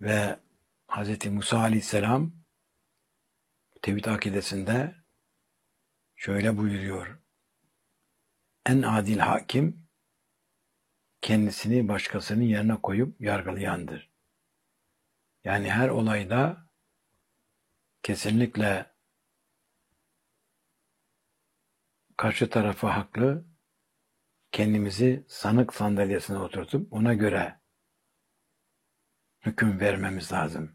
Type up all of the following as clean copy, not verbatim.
Ve Hz. Musa Aleyhisselam Tevhid akidesinde şöyle buyuruyor. En adil hakim kendisini başkasının yerine koyup yargılayandır. Yani her olayda kesinlikle karşı tarafa haklı, kendimizi sanık sandalyesine oturtup ona göre hüküm vermemiz lazım.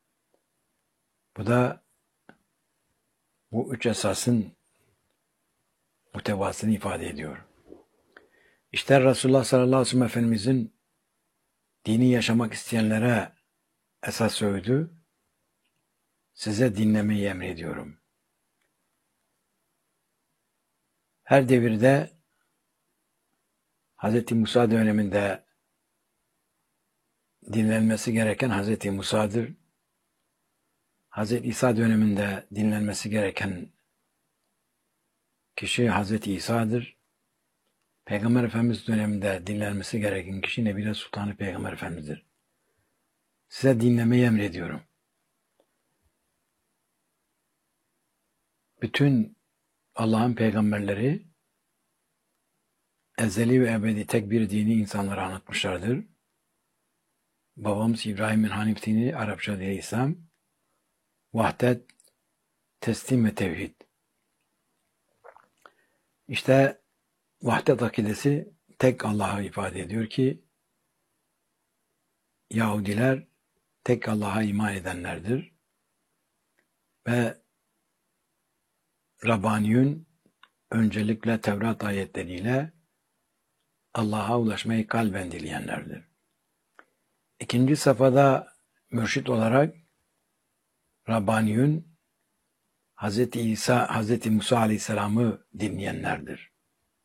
Bu üç esasın muhtevasını ifade ediyor. İşte Resulullah sallallahu aleyhi ve sellem Efendimizin dini yaşamak isteyenlere esas söyledi. Size dinlemeyi emrediyorum. Her devirde Hz. Musa döneminde dinlenmesi gereken Hz. Musa'dır. Hz. İsa döneminde dinlenmesi gereken kişi Hz. İsa'dır. Peygamber Efendimiz döneminde dinlenmesi gereken kişi Nebile Sultanı Peygamber Efendimiz'dir. Size dinlemeyi emrediyorum. Bütün Allah'ın peygamberleri ezeli ve ebedi tek bir dini insanlara anlatmışlardır. Babamız İbrahim'in Hanif dini, Arapça dili İslam, vahdet, teslim ve tevhid. İşte vahdet akidesi tek Allah'a ifade ediyor ki Yahudiler tek Allah'a iman edenlerdir ve Rabbaniyun öncelikle Tevrat ayetleriyle Allah'a ulaşmayı kalben dileyenlerdir. İkinci safhada mürşit olarak Rabbaniyun Hz. Musa Aleyhisselam'ı dinleyenlerdir.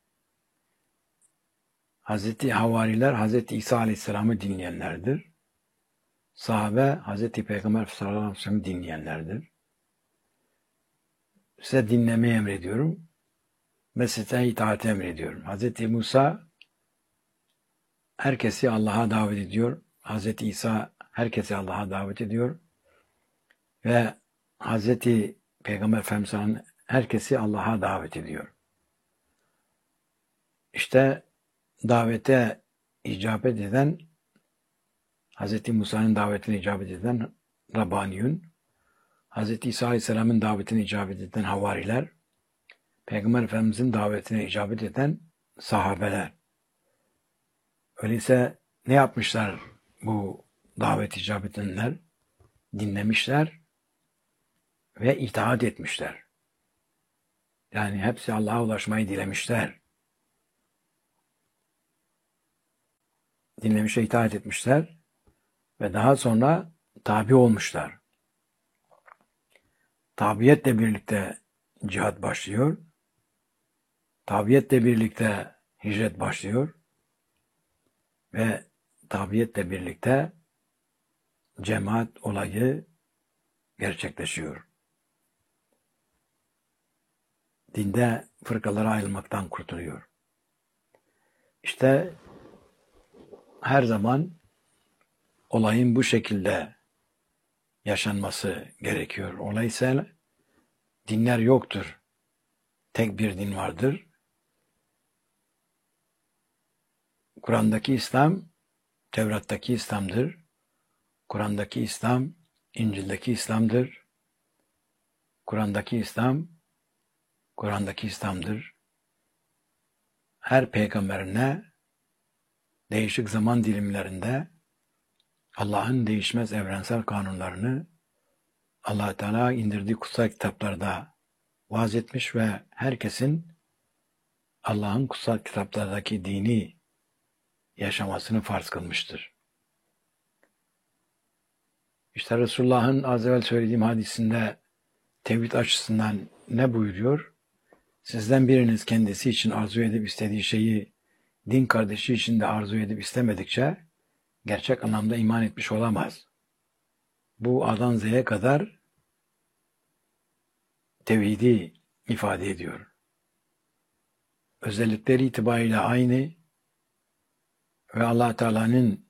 Hz. Havariler Hz. İsa Aleyhisselam'ı dinleyenlerdir. Sahabe Hz. Peygamber sallallahu aleyhi ve sellem'i dinleyenlerdir. Size dinlemeyi emrediyorum ve size itaati emrediyorum. Hz. Musa herkesi Allah'a davet ediyor. Hz. İsa herkesi Allah'a davet ediyor. Ve Hz. Peygamber Efendimiz herkesi Allah'a davet ediyor. İşte davete icabet eden, Hz. Musa'nın davetine icabet eden Rabbaniyun, Hz. İsa Aleyhisselam'ın davetine icabet eden havariler, Peygamber Efendimiz'in davetine icabet eden sahabeler. Öyleyse ne yapmışlar bu davet icabet edenler? Dinlemişler ve itaat etmişler. Yani hepsi Allah'a ulaşmayı dilemişler. Dinlemiş ve itaat etmişler ve daha sonra tabi olmuşlar. Tabiyetle birlikte cihat başlıyor. Tabiyetle birlikte hicret başlıyor. Ve tabiyetle birlikte cemaat olayı gerçekleşiyor. Dinde fırkalara ayrılmaktan kurtuluyor. İşte her zaman olayın bu şekilde yaşanması gerekiyor. Olay ise dinler yoktur. Tek bir din vardır. Kur'an'daki İslam, Tevrat'taki İslam'dır. Kur'an'daki İslam, İncil'deki İslam'dır. Kur'an'daki İslam, Kur'an'daki İslam'dır. Her peygamberine değişik zaman dilimlerinde Allah'ın değişmez evrensel kanunlarını Allah Teala indirdiği kutsal kitaplarda vaaz etmiş ve herkesin Allah'ın kutsal kitaplardaki dini yaşamasını farz kılmıştır. İşte Resulullah'ın az evvel söylediğim hadisinde tevhid açısından ne buyuruyor? Sizden biriniz kendisi için arzu edip istediği şeyi din kardeşi için de arzu edip istemedikçe gerçek anlamda iman etmiş olamaz. Bu A'dan Z'ye kadar tevhidi ifade ediyor. Özellikleri itibariyle aynı ve Allah Teala'nın